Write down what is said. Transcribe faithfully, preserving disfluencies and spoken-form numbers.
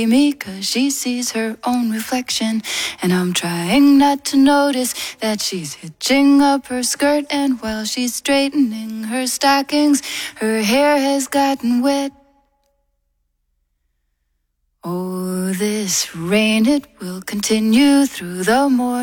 me 'cause she sees her own reflection, and I'm trying not to notice that she's hitching up her skirt, and while she's straightening her stockings, her hair has gotten wet. Oh, this rain, it will continue through the morning.